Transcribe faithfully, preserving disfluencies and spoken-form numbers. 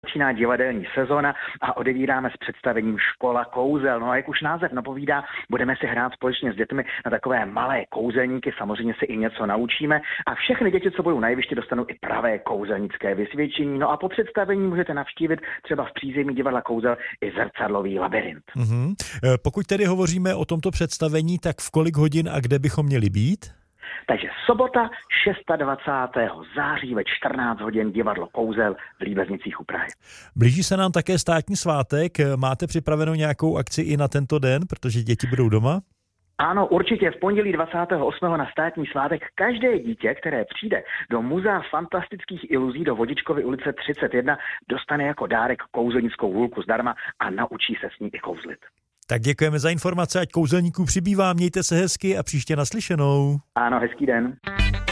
Začíná divadelní sezóna a odevíráme s představením Škola kouzel. No a jak už název napovídá, budeme si hrát společně s dětmi na takové malé kouzelníky, samozřejmě si i něco naučíme a všechny děti, co budou na jevišti, dostanou i pravé kouzelnické vysvědčení. No a po představení můžete navštívit třeba v přízemí divadla Kouzel i zrcadlový labyrint. Mm-hmm. Pokud tedy hovoříme o tomto představení, tak v kolik hodin a kde bychom měli být? Takže sobota dvacátého šestého září ve čtrnáct hodin divadlo Kouzel v Líbeznicích u Prahy. Blíží se nám také státní svátek. Máte připravenou nějakou akci i na tento den, protože děti budou doma? Ano, určitě v pondělí dvacátého osmého na státní svátek každé dítě, které přijde do Muzea fantastických iluzí do Vodičkovy ulice třicet jedna, dostane jako dárek kouzelnickou hůlku zdarma a naučí se s ní i kouzlit. Tak děkujeme za informace, ať kouzelníků přibývá, mějte se hezky a příště naslyšenou. Ano, hezký den.